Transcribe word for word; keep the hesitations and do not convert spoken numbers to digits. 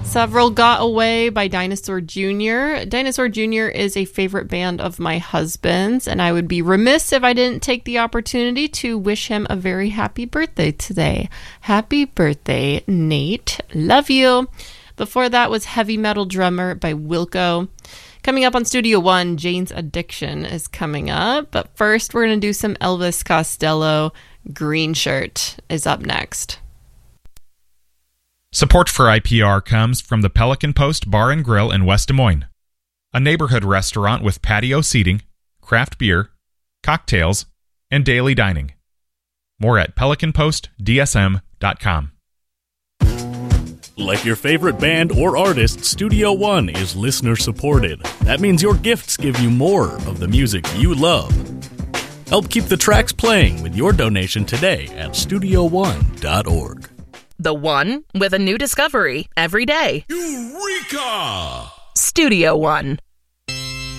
Several Got Away by Dinosaur Junior Dinosaur Junior is a favorite band of my husband's, and I would be remiss if I didn't take the opportunity to wish him a very happy birthday today. Happy birthday, Nate. Love you. Before that was Heavy Metal Drummer by Wilco. Coming up on Studio One, Jane's Addiction is coming up. But first, we're going to do some Elvis Costello. Green Shirt is up next. Support for I P R comes from the Pelican Post Bar and Grill in West Des Moines, a neighborhood restaurant with patio seating, craft beer, cocktails, and daily dining. More at pelican post d s m dot com. Like your favorite band or artist, Studio One is listener-supported. That means your gifts give you more of the music you love. Help keep the tracks playing with your donation today at studio one dot org. The One with a new discovery every day. Eureka! Studio One.